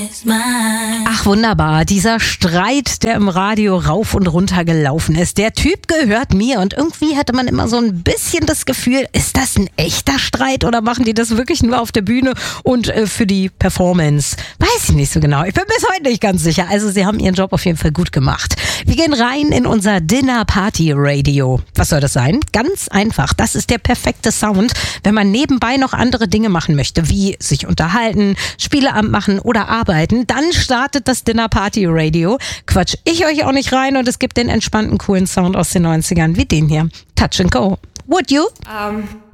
Ach wunderbar, dieser Streit, der im Radio rauf und runter gelaufen ist. Der Typ gehört mir und irgendwie hatte man immer so ein bisschen das Gefühl, ist das ein echter Streit oder machen die das wirklich nur auf der Bühne und für die Performance? Weiß ich nicht so genau. Ich bin bis heute nicht ganz sicher. Also sie haben ihren Job auf jeden Fall gut gemacht. Wir gehen rein in unser Dinner-Party-Radio. Was soll das sein? Ganz einfach. Das ist der perfekte Sound, wenn man nebenbei noch andere Dinge machen möchte, wie sich unterhalten, Spieleabend machen oder arbeiten. Dann startet das Dinner-Party-Radio. Quatsch ich euch auch nicht rein und es gibt den entspannten, coolen Sound aus den 90ern wie den hier. Touch and Go. Would you?